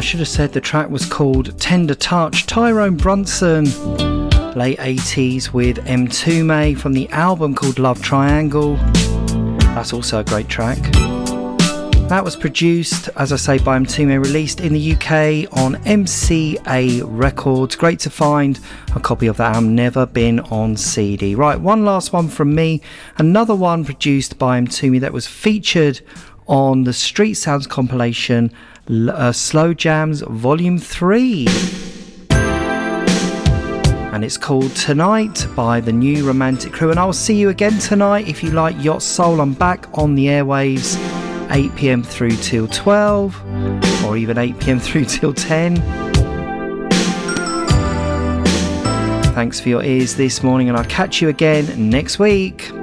should have said the track was called Tender Touch. Tyrone Brunson, late 80s, with Mtume from the album called Love Triangle. That's also a great track. That was produced, as I say, by Mtume, released in the UK on MCA Records. Great to find a copy of that album, never been on CD. Right, one last one from me. Another one produced by Mtume that was featured on the Street Sounds compilation, Slow Jams Volume 3. And it's called Tonight by the New Romantic Crew. And I'll see you again tonight if you like Yacht Soul. I'm back on the airwaves 8 p.m. through till 12, or even 8 p.m. through till 10. Thanks for your ears this morning, and I'll catch you again next week.